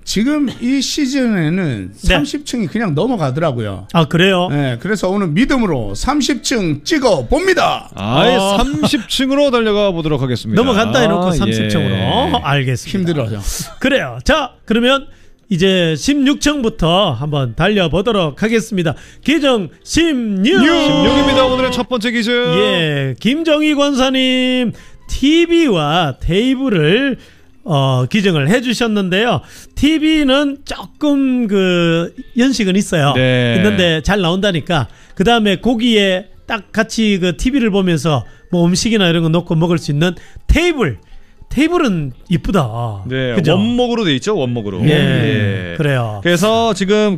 지금 이 시즌에는 네. 30층이 그냥 넘어가더라고요. 아, 그래요? 네, 그래서 오늘 믿음으로 30층 찍어 봅니다. 30층으로 달려가 보도록 하겠습니다. 넘어간다 해놓고 30층으로. 예. 알겠습니다. 힘들어요. 그래요. 자, 그러면 이제 16층부터 한번 달려보도록 하겠습니다. 기정 16입니다. 오늘의 첫 번째 기준. 예, 김정희 권사님 TV와 테이블을 기증을 해주셨는데요. TV는 조금 그 연식은 있어요. 네. 있는데 잘 나온다니까. 그 다음에 고기에 딱 같이 그 TV를 보면서 뭐 음식이나 이런 거 놓고 먹을 수 있는 테이블은 이쁘다. 네, 그죠? 원목으로 돼 있죠. 원목으로. 예, 그래요. 그래서 지금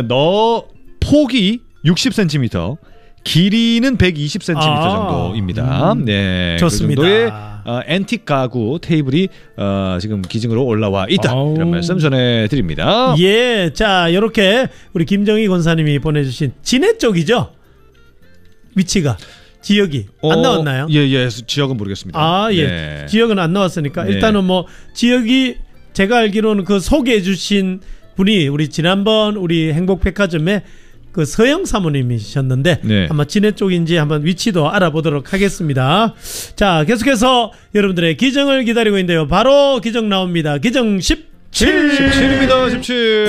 폭이 60cm, 길이는 120cm 정도입니다. 네, 좋습니다. 그 정도의 앤틱 가구 테이블이 지금 기증으로 올라와 있다. 이런 말씀 전해드립니다. 예, 자, 이렇게 우리 김정희 권사님이 보내주신 진해 쪽이죠? 위치가. 지역이 안 나왔나요? 예, 지역은 모르겠습니다. 아, 예. 네. 지역은 안 나왔으니까 네. 일단은 뭐 지역이 제가 알기로는 그 소개해 주신 분이 우리 지난번 우리 행복백화점에 그 서영 사모님이셨는데 네. 한번 진해 쪽인지 한번 위치도 알아보도록 하겠습니다. 자, 계속해서 여러분들의 기정을 기다리고 있는데요. 바로 기정 나옵니다. 기정 17입니다. 17.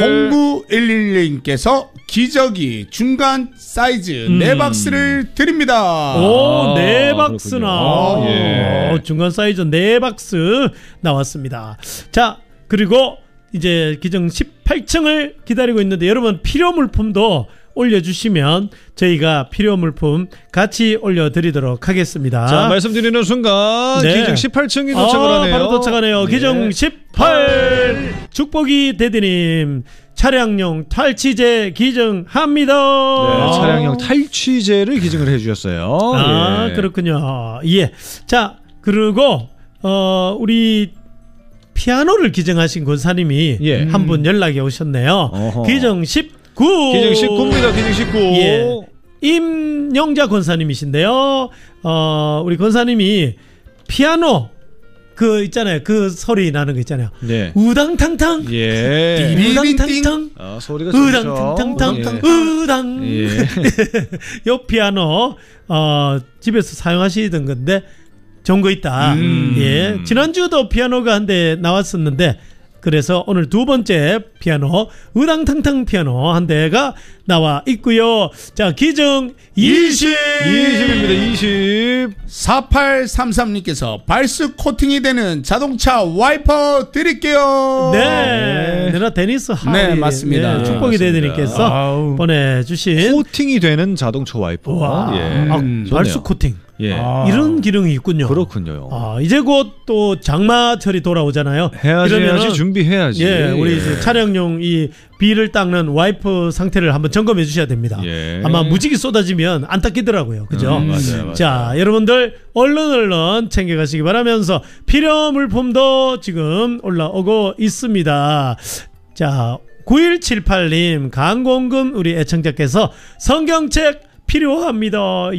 0911님께서 기저귀 중간 사이즈 4박스를 드립니다. 오, 4박스나. 예. 중간 사이즈 4박스 나왔습니다. 자, 그리고 이제 기정 18층을 기다리고 있는데 여러분 필요 물품도 올려주시면 저희가 필요 물품 같이 올려드리도록 하겠습니다. 자, 말씀드리는 순간 네. 기증 18층이 도착을 하네요. 바로 도착하네요. 네. 기정 18 축복이 대디님 차량용 탈취제 기증합니다. 네, 차량용 탈취제를 기증을 해주셨어요. 아, 예. 그렇군요. 예. 자, 그리고 우리 피아노를 기증하신 권사님이 예. 한 분 연락이 오셨네요. 어허. 기증 19. 기증 19입니다. 기증 19. 예. 임영자 권사님이신데요. 우리 권사님이 피아노 그 있잖아요. 그 소리 나는 거 있잖아요. 네. 우당탕탕. 예. 우당탕탕. 소리가 좋죠. 우당탕탕탕. 예. 우당. 예. 요 피아노 집에서 사용하시던 건데 좋은 거 있다. 예. 지난주도 피아노가 한 대 나왔었는데 그래서 오늘 두 번째 피아노 우당탕탕 피아노 한 대가 나와 있고요. 자, 기증 20입니다. 20. 4833님께서 발수 코팅이 되는 자동차 와이퍼 드릴게요. 네. 내가 데니스 하리. 네, 맞습니다. 네, 축복이 대드님께서 아우. 보내주신 코팅이 되는 자동차 와이퍼. 와. 예. 아, 발수 코팅. 예. 이런 기능이 있군요. 그렇군요. 이제 곧 또 장마철이 돌아오잖아요. 해야지 준비해야지. 예, 우리 이제 차량용 이 비를 닦는 와이퍼 상태를 한번 점검해 주셔야 됩니다. 예. 아마 무지개 쏟아지면 안 닦이더라고요. 그죠? 맞아요. 자, 여러분들 얼른 챙겨가시기 바라면서 필요 물품도 지금 올라오고 있습니다. 자, 9178님 강공금 우리 애청자께서 성경책 필요합니다.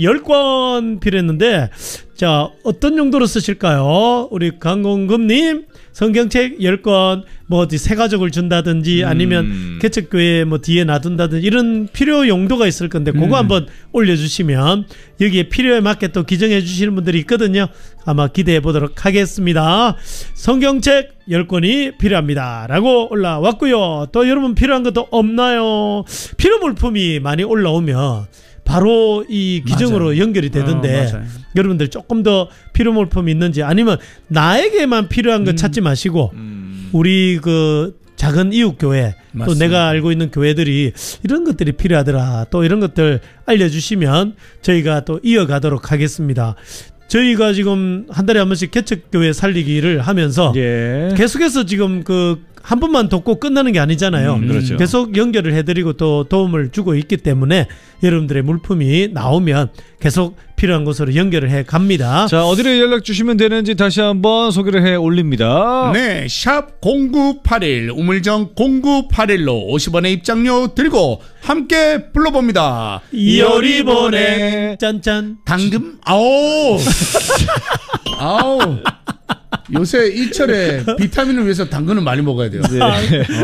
10권 필요했는데 자, 어떤 용도로 쓰실까요? 우리 강공금님 성경책 10권 뭐 어디 새 가족을 준다든지 아니면 개척교회 뭐 뒤에 놔둔다든지 이런 필요 용도가 있을 건데 그거 한번 올려주시면 여기에 필요에 맞게 또 기증해 주시는 분들이 있거든요. 아마 기대해 보도록 하겠습니다. 성경책 10권이 필요합니다 라고 올라왔고요. 또 여러분 필요한 것도 없나요? 필요 물품이 많이 올라오면 바로 이 기증으로 맞아요. 연결이 되던데 맞아요. 여러분들 조금 더 필요 물품이 있는지 아니면 나에게만 필요한 거 찾지 마시고 우리 그 작은 이웃 교회 또 맞습니다. 내가 알고 있는 교회들이 이런 것들이 필요하더라 또 이런 것들 알려주시면 저희가 또 이어가도록 하겠습니다. 저희가 지금 한 달에 한 번씩 개척교회 살리기를 하면서 예. 계속해서 지금 그 한 번만 돕고 끝나는 게 아니잖아요. 그렇죠. 계속 연결을 해드리고 또 도움을 주고 있기 때문에 여러분들의 물품이 나오면 계속 필요한 곳으로 연결을 해 갑니다. 자, 어디로 연락 주시면 되는지 다시 한번 소개를 해 올립니다. 네, 샵 0981 우물정 0981로 50원의 입장료 들고 함께 불러봅니다. 이효리 보내 짠짠 당금 아오 아오 요새 이철에 비타민을 위해서 당근을 많이 먹어야 돼요.